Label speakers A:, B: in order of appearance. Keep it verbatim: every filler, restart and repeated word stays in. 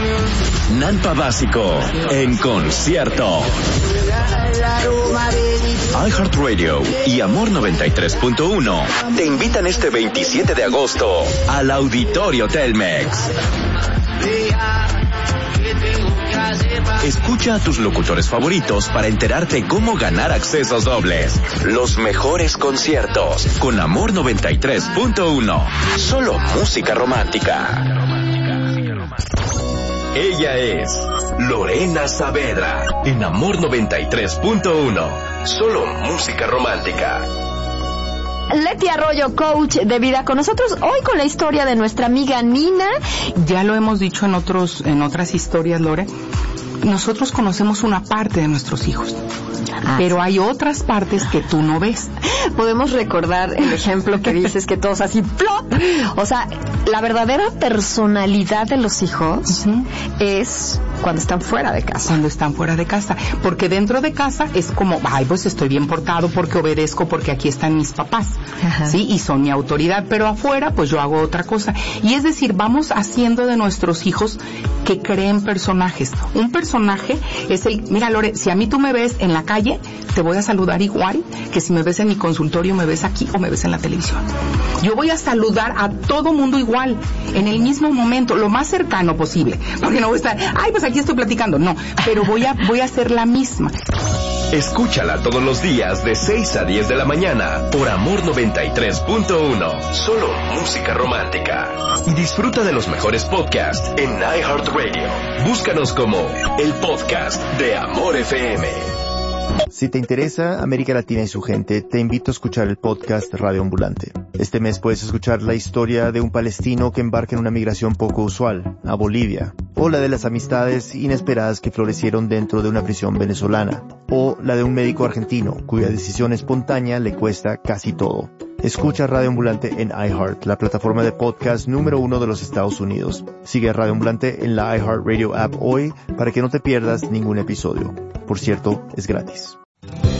A: Nampa Básico en concierto. iHeartRadio y Amor noventa y tres punto uno te invitan este veintisiete de agosto al Auditorio Telmex. Escucha a tus locutores favoritos para enterarte cómo ganar accesos dobles. Los mejores conciertos con Amor noventa y tres punto uno. Solo música romántica. Ella es Lorena Saavedra en Amor noventa y tres punto uno. Solo música romántica.
B: Leti Arroyo, coach de vida, con nosotros hoy con la historia de nuestra amiga Nina.
C: Ya lo hemos dicho en otros, en otras historias, Lore. Nosotros conocemos una parte de nuestros hijos, ah, pero hay otras partes que tú no ves.
B: Podemos recordar el ejemplo que dices, que todos así ¡plop! O sea, la verdadera personalidad de los hijos uh-huh. es cuando están fuera de casa.
C: Cuando están fuera de casa. Porque dentro de casa es como, ay, pues estoy bien portado porque obedezco, porque aquí están mis papás, uh-huh. ¿sí? Y son mi autoridad. Pero afuera, pues yo hago otra cosa. Y es decir, vamos haciendo de nuestros hijos que creen personajes. Un personaje es el, mira Lore, si a mí tú me ves en la calle, te voy a saludar igual que si me ves en mi consultorio, me ves aquí o me ves en la televisión. Yo voy a saludar a todo mundo igual, en el mismo momento, lo más cercano posible, porque no voy a estar, ay, pues aquí estoy platicando, no, pero voy a, voy a ser la misma.
A: Escúchala todos los días de seis a diez de la mañana por Amor noventa y tres punto uno. Solo música romántica. Y disfruta de los mejores podcasts en iHeartRadio. Búscanos como el podcast de Amor F M.
D: Si te interesa América Latina y su gente, te invito a escuchar el podcast Radio Ambulante. Este mes puedes escuchar la historia de un palestino que embarca en una migración poco usual, a Bolivia, o la de las amistades inesperadas que florecieron dentro de una prisión venezolana, o la de un médico argentino cuya decisión espontánea le cuesta casi todo. Escucha Radio Ambulante en iHeart, la plataforma de podcast número uno de los Estados Unidos. Sigue a Radio Ambulante en la iHeartRadio app hoy para que no te pierdas ningún episodio. Por cierto, es gratis.